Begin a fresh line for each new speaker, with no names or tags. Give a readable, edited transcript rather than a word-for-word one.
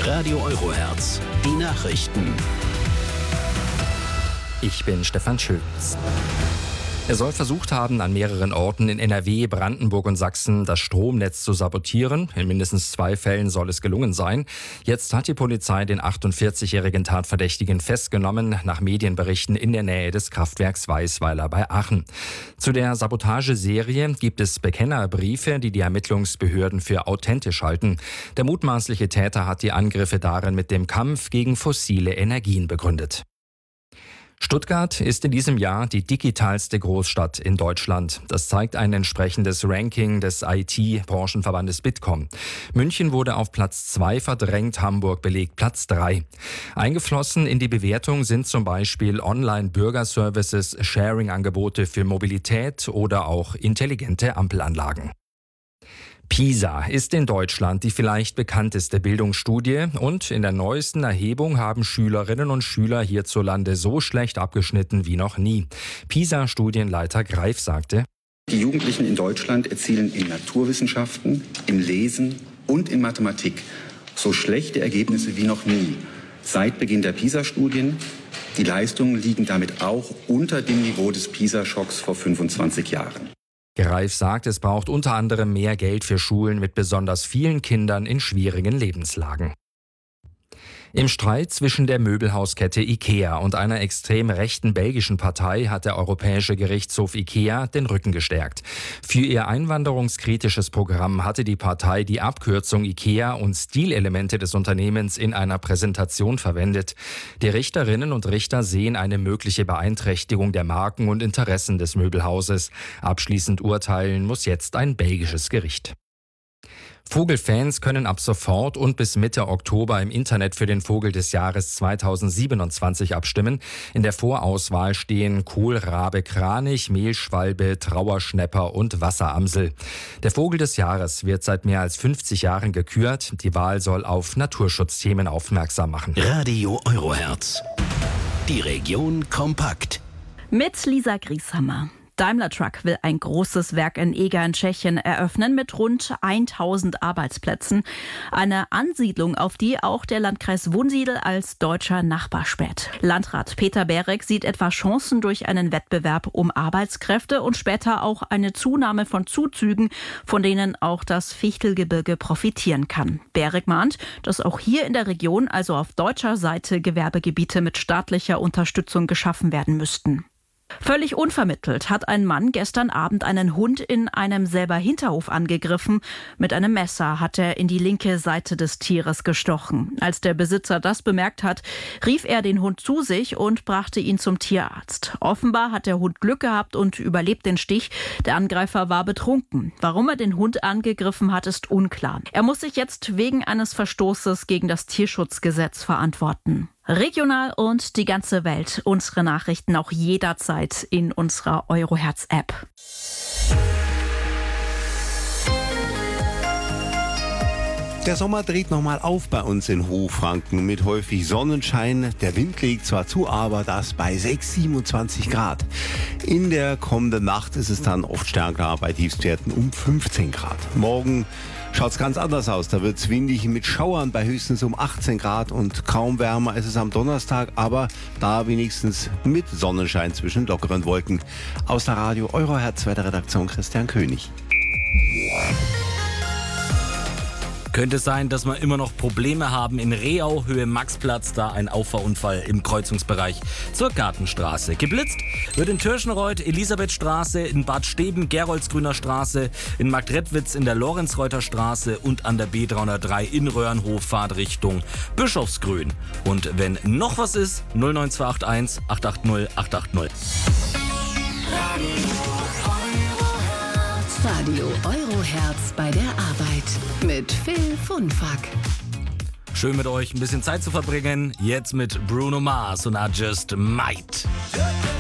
Radio Eurohertz. Die Nachrichten.
Ich bin Stefan Schütz. Er soll versucht haben, an mehreren Orten in NRW, Brandenburg und Sachsen das Stromnetz zu sabotieren. In mindestens 2 Fällen soll es gelungen sein. Jetzt hat die Polizei den 48-jährigen Tatverdächtigen festgenommen, nach Medienberichten in der Nähe des Kraftwerks Weisweiler bei Aachen. Zu der Sabotageserie gibt es Bekennerbriefe, die die Ermittlungsbehörden für authentisch halten. Der mutmaßliche Täter hat die Angriffe darin mit dem Kampf gegen fossile Energien begründet. Stuttgart ist in diesem Jahr die digitalste Großstadt in Deutschland. Das zeigt ein entsprechendes Ranking des IT-Branchenverbandes Bitkom. München wurde auf Platz 2 verdrängt, Hamburg belegt Platz 3. Eingeflossen in die Bewertung sind zum Beispiel Online-Bürgerservices, Sharing-Angebote für Mobilität oder auch intelligente Ampelanlagen. PISA ist in Deutschland die vielleicht bekannteste Bildungsstudie und in der neuesten Erhebung haben Schülerinnen und Schüler hierzulande so schlecht abgeschnitten wie noch nie. PISA-Studienleiter Greif sagte:
Die Jugendlichen in Deutschland erzielen in Naturwissenschaften, im Lesen und in Mathematik so schlechte Ergebnisse wie noch nie. Seit Beginn der PISA-Studien. Die Leistungen liegen damit auch unter dem Niveau des PISA-Schocks vor 25 Jahren.
Greif sagt, es braucht unter anderem mehr Geld für Schulen mit besonders vielen Kindern in schwierigen Lebenslagen. Im Streit zwischen der Möbelhauskette IKEA und einer extrem rechten belgischen Partei hat der Europäische Gerichtshof IKEA den Rücken gestärkt. Für ihr einwanderungskritisches Programm hatte die Partei die Abkürzung IKEA und Stilelemente des Unternehmens in einer Präsentation verwendet. Die Richterinnen und Richter sehen eine mögliche Beeinträchtigung der Marken und Interessen des Möbelhauses. Abschließend urteilen muss jetzt ein belgisches Gericht. Vogelfans können ab sofort und bis Mitte Oktober im Internet für den Vogel des Jahres 2027 abstimmen. In der Vorauswahl stehen Kohlrabe, Kranich, Mehlschwalbe, Trauerschnäpper und Wasseramsel. Der Vogel des Jahres wird seit mehr als 50 Jahren gekürt. Die Wahl soll auf Naturschutzthemen aufmerksam machen.
Radio Eurohertz. Die Region kompakt.
Mit Lisa Grieshammer. Daimler Truck will ein großes Werk in Eger in Tschechien eröffnen mit rund 1000 Arbeitsplätzen. Eine Ansiedlung, auf die auch der Landkreis Wunsiedel als deutscher Nachbar späht. Landrat Peter Berek sieht etwa Chancen durch einen Wettbewerb um Arbeitskräfte und später auch eine Zunahme von Zuzügen, von denen auch das Fichtelgebirge profitieren kann. Berek mahnt, dass auch hier in der Region, also auf deutscher Seite, Gewerbegebiete mit staatlicher Unterstützung geschaffen werden müssten. Völlig unvermittelt hat ein Mann gestern Abend einen Hund in einem selber Hinterhof angegriffen. Mit einem Messer hat er in die linke Seite des Tieres gestochen. Als der Besitzer das bemerkt hat, rief er den Hund zu sich und brachte ihn zum Tierarzt. Offenbar hat der Hund Glück gehabt und überlebt den Stich. Der Angreifer war betrunken. Warum er den Hund angegriffen hat, ist unklar. Er muss sich jetzt wegen eines Verstoßes gegen das Tierschutzgesetz verantworten. Regional und die ganze Welt. Unsere Nachrichten auch jederzeit in unserer Eurohertz-App.
Der Sommer dreht nochmal auf bei uns in Hochfranken mit häufig Sonnenschein. Der Wind legt zwar zu, aber das bei 27 Grad. In der kommenden Nacht ist es dann oft stärker bei Tiefstwerten um 15 Grad. Morgen schaut's ganz anders aus. Da wird's windig mit Schauern bei höchstens um 18 Grad und kaum wärmer ist es am Donnerstag, aber da wenigstens mit Sonnenschein zwischen lockeren Wolken. Aus der Radio Eurohertz Wetterredaktion Christian König.
Könnte es sein, dass wir immer noch Probleme haben in Rehau, Höhe Maxplatz, da ein Auffahrunfall im Kreuzungsbereich zur Gartenstraße. Geblitzt wird in Tirschenreuth, Elisabethstraße, in Bad Steben, Geroldsgrüner Straße, in Marktredwitz in der Lorenzreuther Straße und an der B303 in Röhrenhof Fahrtrichtung Bischofsgrün. Und wenn noch was ist, 09281 880 880.
Radio Eurohertz bei der Arbeit mit Phil Funfack.
Schön mit euch ein bisschen Zeit zu verbringen. Jetzt mit Bruno Mars und I Just Might.